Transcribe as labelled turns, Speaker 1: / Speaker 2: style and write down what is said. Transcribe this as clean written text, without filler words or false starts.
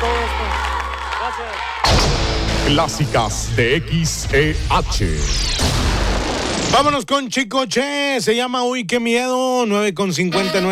Speaker 1: todo esto. Gracias.
Speaker 2: Clásicas de XEH. Vámonos con Chicoche. Se llama Uy, qué miedo. 9:59.